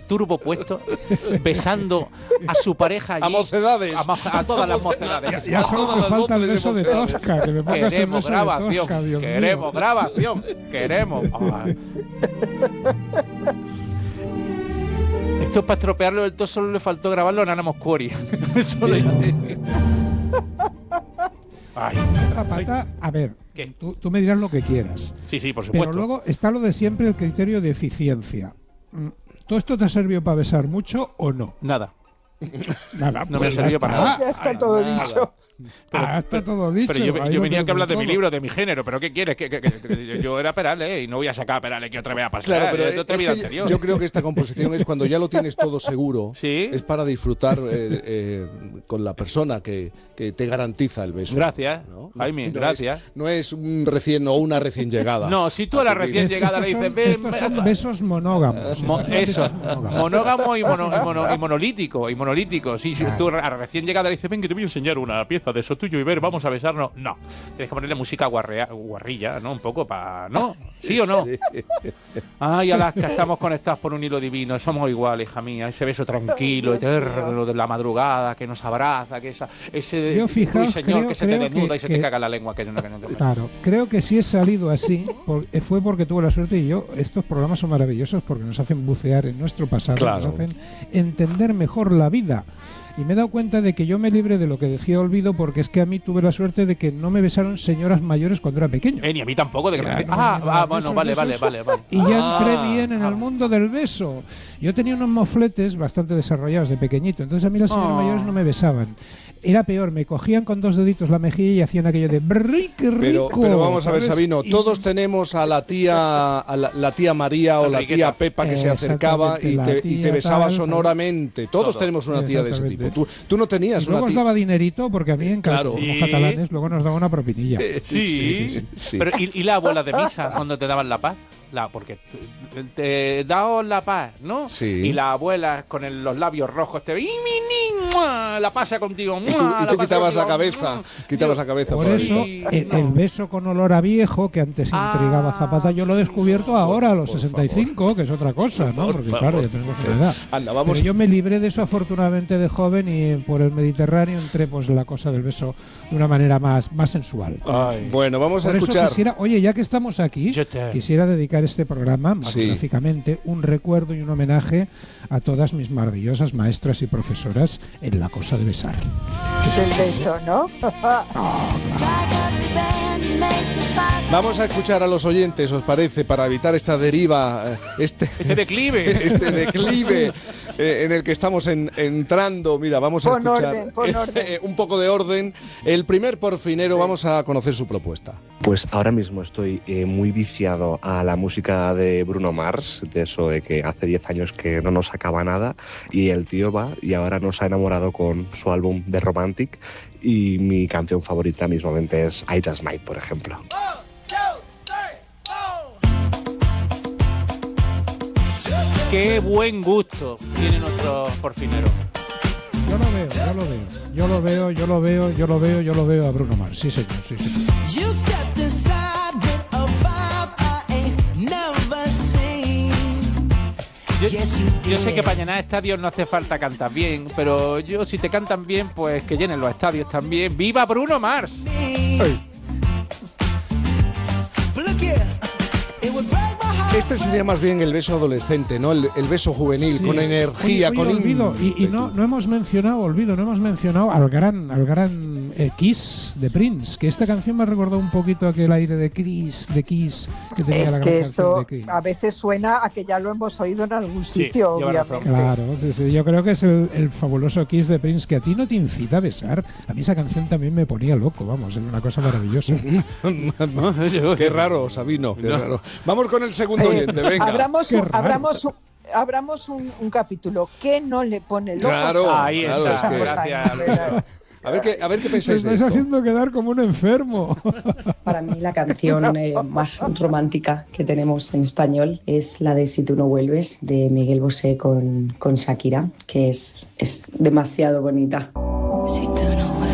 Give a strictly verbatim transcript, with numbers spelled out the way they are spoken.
turbo puesto, besando a su pareja allí, a mocedades, a, mo- a todas las mocedades. Ya, ya solo me falta el beso de Tosca, que me pongas el Queremos beso grabación, de Tosca, Dios queremos mío. grabación, queremos. Ay. Esto para estropearlo del todo solo le faltó grabarlo en Anamos Quarry. Solo ya. Ay. Zapata, a ver, ¿Qué? tú, tú me dirás lo que quieras. Sí, sí, por supuesto. Pero luego está lo de siempre, el criterio de eficiencia. Mm, ¿Todo esto te ha servido para besar mucho o no? Nada. Nada, No me pues ha servido ya para está. nada. Ya está todo Nada. dicho. Pero, Ah, está todo dicho. pero yo, ahí yo lo venía que hablar de mi todo. libro, de mi género, pero ¿qué quieres? Que, que- que- que yo era Perales y no voy a sacar a Perales que otra vez a pasar. Claro, pero es de otra es vida que anterior. yo creo que esta composición es cuando ya lo tienes todo seguro. Sí. Es para disfrutar eh, eh, con la persona que, que te garantiza el beso. Gracias, ¿no? Jaime, No gracias. Es, no es un recién o una recién llegada. No, si tú a la recién Estos llegada le dices, son- ven, estos ven, son besos monógamos. Mo- Estos son eso, besos monógamos. monógamo y, mono- y mono- y monolítico, y monolítico. Sí, si Claro. tú a la recién llegada le dices, ven que te voy a enseñar una pieza de eso tuyo y ver, vamos a besarnos. No, tienes que ponerle música guarrea, guarrilla, ¿no? Un poco para... ¿No? ¿Sí o no? Ay, Alaska, estamos conectados por un hilo divino, somos iguales, hija mía. Ese beso tranquilo, eterno de la madrugada, que nos abraza, que esa, ese Yo, fijaos, ruiseñor creo- que se te creo desnuda que- y se te que- caga la lengua. Que no, que no, que no. Claro, creo que si he salido así por- eh, fue porque tuve la suerte y yo, estos programas son maravillosos porque nos hacen bucear en nuestro pasado, Claro. nos hacen entender mejor la vida. Y me he dado cuenta de que yo me libré de lo que decía Olvido porque es que a mí tuve la suerte de que no me besaron señoras mayores cuando era pequeño. Eh, ni a mí tampoco. De que me Claro, decís, ah, no, no, ah, no, bueno, besos, vale, besos. vale, vale, vale. Y ya entré Ah, bien en el mundo del beso. Yo tenía unos mofletes bastante desarrollados de pequeñito, entonces a mí las señoras Oh. mayores no me besaban. Era peor, me cogían con dos deditos la mejilla y hacían aquello de ¡brrr, qué rico! Pero, pero vamos a ver, ¿sabes? Sabino, Y- todos tenemos a la tía a la, la tía María o la Enriqueta. tía Pepa que se acercaba y Exactamente, te, la y te tía besaba tal, sonoramente. Todos Todos. tenemos una tía de ese tipo. Exactamente. Tú, tú no tenías Y luego una os tía. daba dinerito porque a mí en Claro. Claro. como Sí. catalanes luego nos daba una propinilla. Eh, Sí, sí, sí, sí. Pero ¿y, y la abuela de misa cuando te daban la paz? La, porque te, te daos la paz, ¿no? Sí. Y la abuela con el- los labios rojos te ve, ¡y mi ni, mua! La pasa contigo, Y tú, mua, y la tú pasa quitabas la contigo, cabeza, mua. quitabas Dios, la cabeza. Por por eso, ahí. Sí, el, no. el beso con olor a viejo que antes Ah, intrigaba Zapata, yo lo he descubierto ahora a los por sesenta y cinco, que es otra cosa, ¿no? Por Porque favor. claro, ya tenemos una edad. Anda, vamos. Pero yo me libré de eso afortunadamente de joven y por el Mediterráneo entré pues en la cosa del beso de una manera más, más sensual. Ay. Bueno, vamos a Por eso escuchar. quisiera, oye, ya que estamos aquí, Je t'aime. quisiera dedicar este programa, más Sí. gráficamente, un recuerdo y un homenaje a todas mis maravillosas maestras y profesoras en la cosa de besar. Del beso, ¿no? Vamos a escuchar a los oyentes, ¿os parece? Para evitar esta deriva, eh, este, Este declive. este declive eh, en el que estamos en- entrando. Mira, vamos a Pon escuchar orden, pon orden. eh, un poco de orden. El primer porfinero, vamos a conocer su propuesta. Pues ahora mismo estoy eh, muy viciado a la música de Bruno Mars, de eso de que hace diez años que no nos sacaba nada y el tío va y ahora nos ha enamorado con su álbum The Romantic y mi canción favorita mismamente es I Just Might, por ejemplo. Qué buen gusto tiene nuestro porfinero. Yo lo veo, yo lo veo, yo lo veo, yo lo veo, yo lo veo, yo lo veo a Bruno Mars. Sí, señor, sí, señor. You stepped inside with a vibe I ain't never seen. Yo, Yes, you yo sé did. que para llenar estadios no hace falta cantar bien, pero yo si te cantan bien, pues que llenen los estadios también. ¡Viva Bruno Mars! But look here, it would break my heart. Este sería más bien el beso adolescente, ¿no? El, el beso juvenil, Sí. con energía, Oye, con oye, Olvido, y, y ímpetu. no, no hemos mencionado, Olvido, no hemos mencionado al gran, al gran eh, Kiss de Prince, que esta canción me ha recordado un poquito aquel aire de Kiss, de Kiss que tenía la Es gran que canción esto de Kiss. a veces suena a que ya lo hemos oído en algún Sí, sitio, lleva razón. obviamente. Claro, sí, sí, yo creo que es el, el fabuloso Kiss de Prince que a ti no te incita a besar. A mí esa canción también me ponía loco, vamos, era una cosa maravillosa. Qué raro, Sabino, qué No. raro. Vamos con el segundo oyente, venga. Abramos, Qué un, raro. abramos, un, abramos un, un capítulo que no le pone loco. Claro, Ahí claro, está, es que- gracias, Luisa. A ver qué, a ver qué Me pensáis de estáis esto. haciendo quedar como un enfermo. Para mí la canción eh, más romántica que tenemos en español es la de Si tú no vuelves, de Miguel Bosé con, con Shakira, que es, es demasiado bonita. Si tú